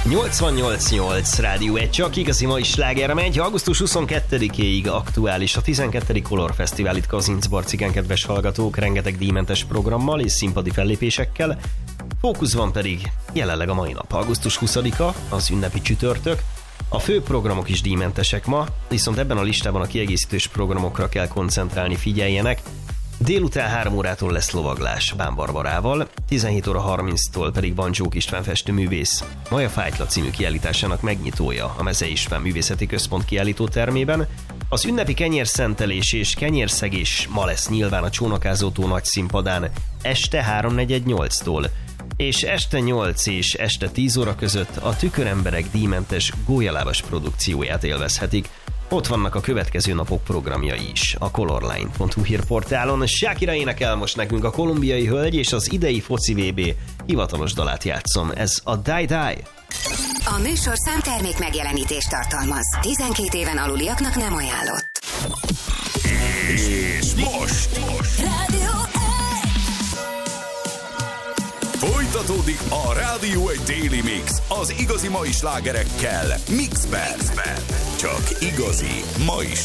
88.8 Rádió 1, csak igazi mai sláger megy. Augusztus 22-éig aktuális a 12. Color Fesztivál itt Kazincbarc, igen, kedves hallgatók, rengeteg díjmentes programmal és színpadi fellépésekkel. Fókuszban pedig jelenleg a mai nap, augusztus 20-a, az ünnepi csütörtök. A fő programok is díjmentesek ma, viszont ebben a listában a kiegészítős programokra kell koncentrálni, figyeljenek. Délután 3 órától lesz lovaglás Bán Barbarával, 17 óra 30-tól pedig Bancsók István festőművész. Maja Fájtla című kiállításának megnyitója a Mezei István Művészeti Központ kiállítótermében. Az ünnepi kenyérszentelés és kenyérszegés ma lesz nyilván a Csónakázótó nagy színpadán este 3:48-tól. És este 8 és este 10 óra között a Tüköremberek díjmentes gólyalábas produkcióját élvezhetik. Ott vannak a következő napok programjai is a colorline.hu hírportálon. Shakira énekel most nekünk, a kolumbiai hölgy, és az idei foci VB hivatalos dalát játszom. Ez a Die Die. A műsorszám termék megjelenítést tartalmaz. 12 éven aluliaknak nem ajánlott. És most Rádió folytatódik a Rádió 1 Daily Mix az igazi mai slágerekkel Mixben. Csak igazi mai